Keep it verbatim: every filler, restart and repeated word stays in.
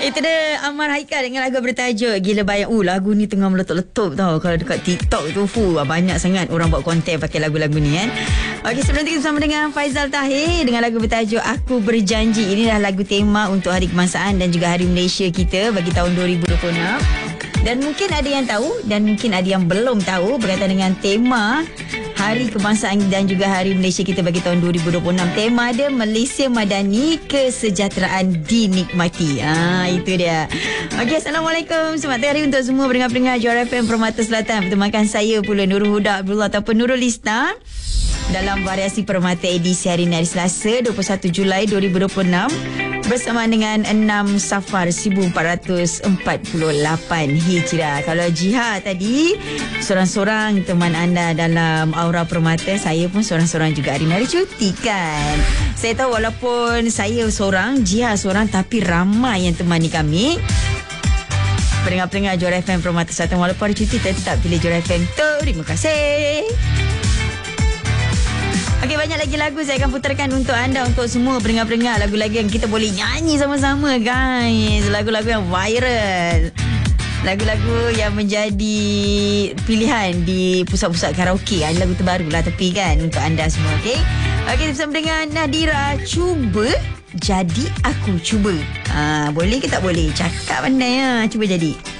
Itu dia Amar Haikal dengan lagu bertajuk Gila Bayang. Uh, lagu ni tengah meletup-letup tau. Kalau dekat TikTok tu fuh, banyak sangat orang buat konten pakai lagu-lagu ni kan. Okey, sebelum tu kita bersama dengan Faizal Tahir dengan lagu bertajuk Aku Berjanji. Ini dah lagu tema untuk Hari Kebangsaan dan juga Hari Malaysia kita bagi tahun dua ribu dua puluh enam. Dan mungkin ada yang tahu dan mungkin ada yang belum tahu berkaitan dengan tema Hari Kebangsaan dan juga Hari Malaysia kita bagi tahun dua ribu dua puluh enam. Tema dia Malaysia Madani, Kesejahteraan Dinikmati. Ah, itu dia. Okey, Assalamualaikum. Selamat hari untuk semua pendengar-pendengar Johor F M Permata Selatan. Bertemakan saya pula Nurul Huda Abdullah ataupun Nurul Lista dalam variasi Permata edisi hari ini, hari Selasa dua puluh satu Julai dua ribu dua puluh enam. Bersama dengan enam Safar seribu empat ratus empat puluh lapan Hijrah. Kalau Jihad tadi seorang-seorang teman anda dalam Aura Permata, saya pun seorang-seorang juga hari hari cuti kan. Saya tahu walaupun saya seorang, Jihad seorang, tapi ramai yang temani kami. Pendengar-pendengar Johor F M Permata Selatan, walaupun hari cuti saya tetap pilih Johor F M. Terima kasih. Okey, banyak lagi lagu saya akan putarkan untuk anda, untuk semua pendengar-pendengar. Lagu-lagu yang kita boleh nyanyi sama-sama guys. Lagu-lagu yang viral. Lagu-lagu yang menjadi pilihan di pusat-pusat karaoke. Ada lagu terbaru lah tapi kan untuk anda semua. Okey, Okey, bersama dengan Nadira. Cuba jadi aku cuba. Ha, boleh ke tak boleh? Cakap pandai ya. Cuba jadi.